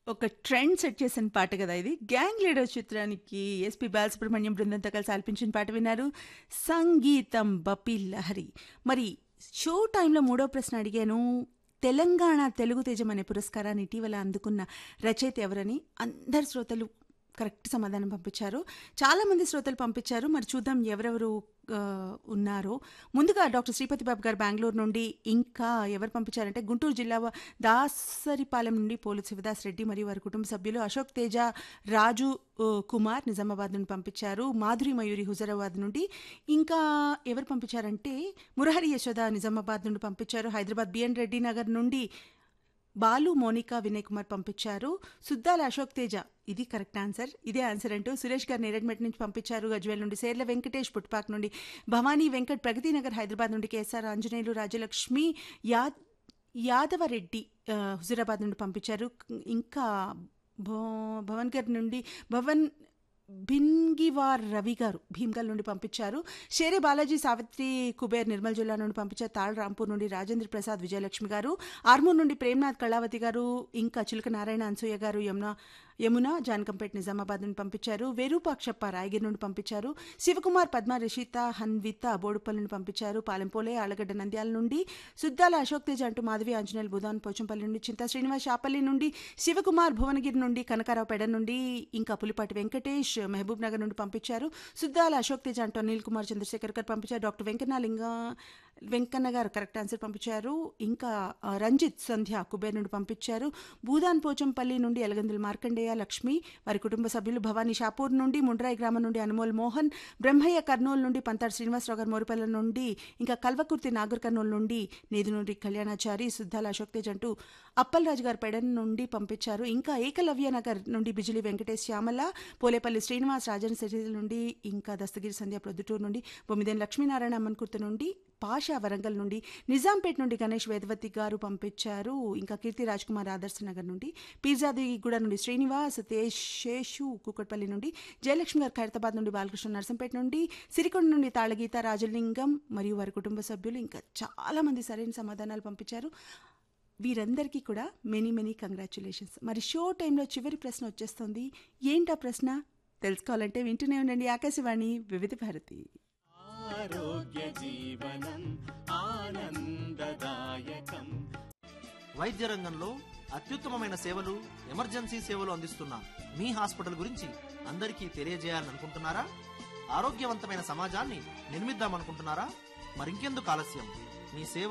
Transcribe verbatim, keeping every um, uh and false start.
ఒక trend set చేసిన పాట కదా ఇది. 'గ్యాంగ్ లీడర్' చిత్రానికి ఎస్పి బాలసుబ్రహ్మణ్యం బృందంతో కలిసి ఆలపించిన పాట విన్నారు. సంగీతం బపి లహరి. మరి షో టైంలో మూడో ప్రశ్న అడిగాను. తెలంగాణ తెలుగు తేజం అనే పురస్కారాన్ని ఇటీవల అందుకున్న రచయిత ఎవరని అందరు శ్రోతలు కరెక్ట్ సమాధానం పంపించారు. చాలామంది శ్రోతలు పంపించారు. మరి చూద్దాం ఎవరెవరు ఆ, ఉన్నారో. ముందుగా డాక్టర్ శ్రీపతి బాబు గారు బెంగళూరు నుండి, ఇంకా ఎవరు పంపించారంటే గుంటూరు జిల్లా దాసరిపాలెం నుండి పోలు శివదాస్ రెడ్డి మరియు వారి కుటుంబ సభ్యులు, అశోక్ తేజ, రాజు ఆ, కుమార్ నిజామాబాద్ నుండి పంపించారు, మాధురి మయూరి హుజరాబాద్ నుండి, ఇంకా ఎవరు పంపించారంటే మురహరి యశోద నిజామాబాద్ నుండి పంపించారు, హైదరాబాద్ బిఎన్ రెడ్డి నగర్ నుండి బాలు, మోనికా, వినయ్ కుమార్ పంపించారు, సుద్దాల అశోక్ తేజ ఇది కరెక్ట్ ఆన్సర్, ఇదే ఆన్సర్ అంటూ సురేష్ గారు నేరేడ్మెట్ నుంచి పంపించారు, గజ్వేల్ నుండి సేర్ల వెంకటేష్ పుట్పాక్ నుండి, భవానీ వెంకట్ ప్రగతి నగర్ హైదరాబాద్ నుండి, కేఎస్ఆర్ ఆంజనేయులు, రాజలక్ష్మి, యాద్ యాదవరెడ్డి ఆ, హుజురాబాద్ నుండి పంపించారు, ఇంకా భో- భవన్ గారి నుండి భవన్ భిన్గివార్ రవి గారు భీమ్గల్ నుండి పంపించారు, షేరే బాలాజీ, సావిత్రి కుబేర్ నిర్మల్ జిల్లా నుండి పంపించారు, తాళ్ రాంపూర్ నుండి రాజేంద్ర ప్రసాద్, విజయలక్ష్మి గారు, ఆర్మూర్ నుండి ప్రేమ్నాథ్ కళావతి గారు, ఇంకా చిలుక నారాయణ, అన్సూయ గారు, యమున యమున జానకంపేట్ నిజామాబాద్ నుండి పంపించారు, వేరూపాక్షప్ప రాయగిరి నుండి పంపించారు, శివకుమార్, పద్మ, రిషిత, హన్విత బోడుపల్లి నుండి పంపించారు, పాలెంపోలే, ఆలగడ్డ నంద్యాల నుండి, సుద్దాల అశోక్ తేజ్ అంటూ మాధవి ఆంజనేయులు భూదాన్ పోచంపల్లి నుండి, చింతా శ్రీనివాస్ షాపల్లి నుండి, శివకుమార్ భువనగిరి నుండి, కనకారావు పెడ నుండి, ఇంకా పులిపాటి వెంకటేష్ మహబూబ్ నగర్ నుండి పంపించారు, సుద్దాల అశోక్ తేజ్ అంటూ అనిల్ కుమార్ చంద్రశేఖర్ గారు పంపించారు, డాక్టర్ వెంకన్న లింగ వెంకన్న గారు కరెక్ట్ ఆన్సర్ పంపించారు, ఇంకా ఆ, రంజిత్ సంధ్య కుబేర్ నుండి పంపించారు, భూదాన్ పోచంపల్లి నుండి ఎలగందుల మార్కండేయ లక్ష్మి వారి కుటుంబ సభ్యులు, భవానీ షాపూర్ నుండి, ముండ్రాయి గ్రామం నుండి అనుమోల్ మోహన్, బ్రహ్మయ్య కర్నూలు నుండి, పంతాడు శ్రీనివాసరావు గారు మోరిపల్లి నుండి, ఇంకా కల్వకుర్తి నాగర్ కర్నూలు నుండి, నేదు నుండి కళ్యాణాచారి, సుద్దాల అశోక్ తేజ్ అంటూ అప్పలరాజు గారు పెడన్ నుండి పంపించారు, ఇంకా ఏకలవ్య నగర్ నుండి బిజిలి వెంకటేష్, శ్యామల, పోలేపల్లి శ్రీనివాస్, రాజన్ సిటీల నుండి, ఇంకా దస్తగిరి సంధ్య ప్రొద్దుటూరు నుండి, బొమ్మిదేని లక్ష్మీనారాయణ అమ్మన్కుర్తి నుండి, పాషా వరంగల్ నుండి, నిజాంపేట్ నుండి గణేష్ వేదవతి గారు పంపించారు, ఇంకా కీర్తి రాజ్ కుమార్ ఆదర్శ నగర్ నుండి, పీర్జాదిగూడ నుండి శ్రీనివాస్, తేశేషు కూకట్పల్లి నుండి, జయలక్ష్మి గారు ఖైరతాబాద్ నుండి, బాలకృష్ణ నర్సంపేట నుండి, సిరికొండ నుండి తాళగీత, రాజలింగం మరియు వారి కుటుంబ సభ్యులు, ఇంకా చాలా మంది సరైన సమాధానాలు పంపించారు. వీరందరికీ కూడా మెనీ మెనీ కంగ్రాచులేషన్స్. మరి షో టైంలో చివరి ప్రశ్న వచ్చేస్తుంది. ఏంటా ప్రశ్న తెలుసుకోవాలంటే వింటూనే ఉండండి ఆకాశవాణి వివిధ భారతి. ఆరోగ్య జీవనం ఆనందదాయకం. వైద్య రంగంలో అత్యుత్తమమైన సేవలు, ఎమర్జెన్సీ సేవలు అందిస్తున్న మీ హాస్పిటల్ గురించి అందరికీ తెలియజేయాలని అనుకుంటున్నారా? ఆరోగ్యవంతమైన సమాజాన్ని నిర్మిద్దామనుకుంటున్నారా? మరింకెందుకు ఆలస్యం? మీ సేవ